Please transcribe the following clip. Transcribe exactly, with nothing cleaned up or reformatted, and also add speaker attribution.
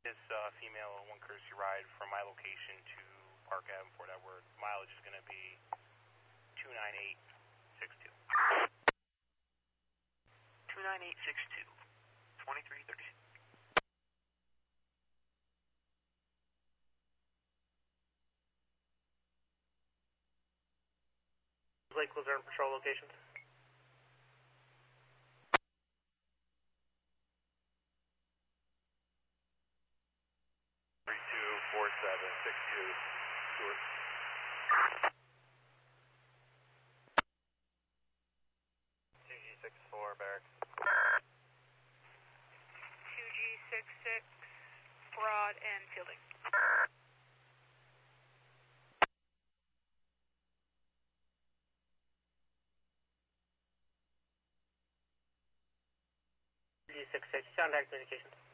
Speaker 1: This uh, female one courtesy ride from my location to Park Avenue, Fort Edward. Mileage is going to be two nine eight six two.
Speaker 2: two nine eight six two, twenty-three thirty.
Speaker 3: Lake Luzerne Patrol locations.
Speaker 4: three two four seven six two, Stewart.
Speaker 2: two G six four, Barrack.
Speaker 5: two G six six, Broad and Fielding.
Speaker 3: two G six six, contact communications.